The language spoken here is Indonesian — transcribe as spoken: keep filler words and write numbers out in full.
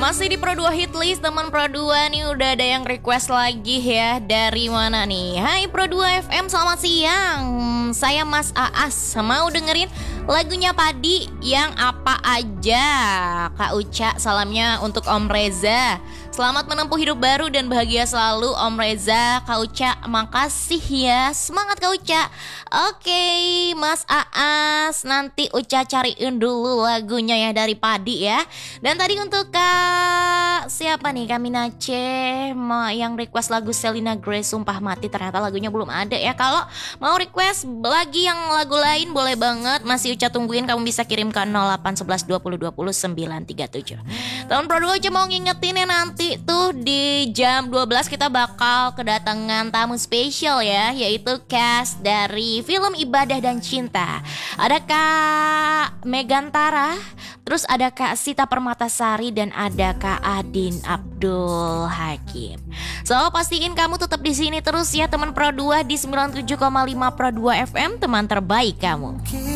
Masih di Pro dua Hit List, teman Pro dua nih udah ada yang request lagi ya. Dari mana nih? Hai Pro dua F M, selamat siang. Saya Mas Aas, mau dengerin lagunya Padi yang apa aja. Kak Uca, salamnya untuk Om Reza. Selamat menempuh hidup baru dan bahagia selalu Om Reza. Kak Uca, makasih ya. Semangat Kak Uca. Oke Mas Aas, nanti Uca cariin dulu lagunya ya dari Padi ya. Dan tadi untuk Kak siapa nih, Kak Minace yang request lagu Selena Grace Sumpah Mati, ternyata lagunya belum ada ya. Kalau mau request lagi yang lagu lain boleh banget, masih Uca tungguin. Kamu bisa kirim ke nol delapan satu satu dua nol dua nol sembilan tiga tujuh. Tahun Pro dua Uca mau ngingetin ya, nanti tuh di jam dua belas kita bakal kedatangan tamu spesial ya, yaitu cast dari film Ibadah dan Cinta. Ada Kak Megantara, terus ada Kak Sita Permatasari, dan ada Kak Adin Abdul Hakim. So pastiin kamu tetap di sini terus ya teman Pro dua di sembilan puluh tujuh koma lima Pro dua F M, teman terbaik kamu.